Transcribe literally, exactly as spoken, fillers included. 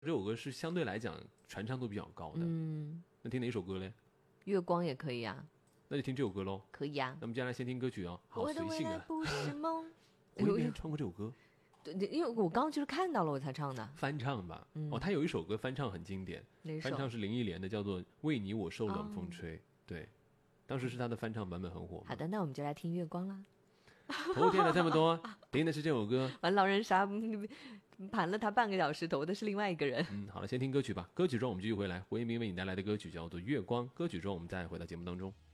这首歌是相对来讲传唱度比较高的。嗯，那听哪一首歌嘞？ 月光也可以啊。 那就听这首歌喽。 可以啊。 那么接下来先听歌曲哦，好随性啊。 我的未来不是梦。 我以前唱过这首歌。 对，因为我刚刚就是看到了我才唱的。 翻唱吧。嗯、哦，他有一首歌翻唱很经典。 哪首？ 翻唱是林忆莲的，叫做《为你我受冷风吹》。哦、对，当时是他的翻唱版本很火。 好的，那我们就来听月光啦。 头天了这么多，听的是这首歌。 玩狼人杀盘了他半个小时，投的是另外一个人。 嗯，好了，先听歌曲吧。歌曲中我们继续回来，胡彦斌为你带来的歌曲叫做《月光》。歌曲中我们再回到节目当中。